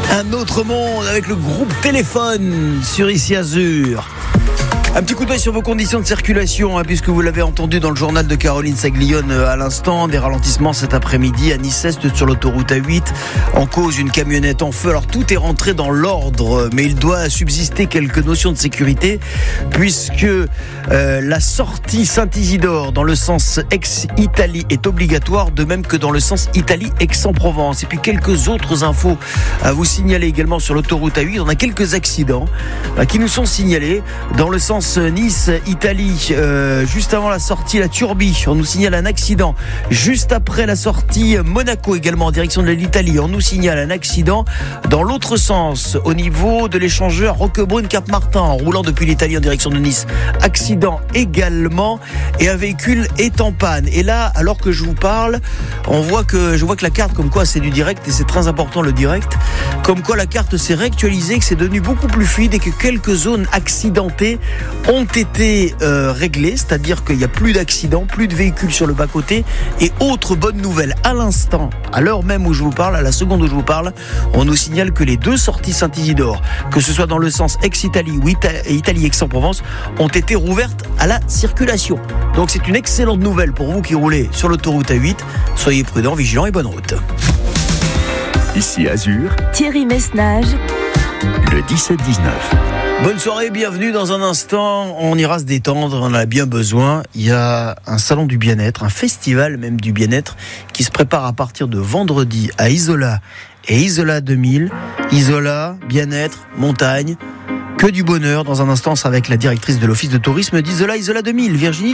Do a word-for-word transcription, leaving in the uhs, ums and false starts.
Un autre monde avec le groupe Téléphone sur Ici Azur. Un petit coup d'œil sur vos conditions de circulation, hein, puisque vous l'avez entendu dans le journal de Caroline Saglione à l'instant. Des ralentissements cet après-midi à Nice-Est sur l'autoroute A huit. En cause, une camionnette en feu. Alors tout est rentré dans l'ordre, mais il doit subsister quelques notions de sécurité, puisque euh, la sortie Saint-Isidore dans le sens ex-Italie est obligatoire, de même que dans le sens Italie-Aix-en-Provence. Et puis quelques autres infos à vous signaler également sur l'autoroute A huit. On a quelques accidents euh, qui nous sont signalés dans le sens Nice-Italie, euh, juste avant la sortie la Turbie, on nous signale un accident. Juste après la sortie Monaco, également en direction de l'Italie, on nous signale un accident dans l'autre sens, au niveau de l'échangeur Roquebrune-Cap-Martin, en roulant depuis l'Italie en direction de Nice. Accident également, et un véhicule est en panne. Et là, alors que je vous parle, on voit que, je vois que la carte, comme quoi c'est du direct, et c'est très important le direct, comme quoi la carte s'est réactualisée, que c'est devenu beaucoup plus fluide et que quelques zones accidentées ont été euh, réglés, c'est-à-dire qu'il n'y a plus d'accidents, plus de véhicules sur le bas-côté. Et autre bonne nouvelle, à l'instant, à l'heure même où je vous parle, à la seconde où je vous parle, on nous signale que les deux sorties Saint-Isidore, que ce soit dans le sens ex-Italie ou Ita- Italie-Aix-en-Provence, ont été rouvertes à la circulation. Donc c'est une excellente nouvelle pour vous qui roulez sur l'autoroute A huit. Soyez prudents, vigilants et bonne route. Ici Azur, Thierry Messnage, le dix-sept dix-neuf. Bonne soirée, bienvenue. Dans un instant, on ira se détendre, on en a bien besoin. Il y a un salon du bien-être, un festival même du bien-être qui se prépare à partir de vendredi à Isola et Isola deux mille. Isola, bien-être, montagne, que du bonheur. Dans un instant, c'est avec la directrice de l'office de tourisme d'Isola, Isola deux mille, Virginie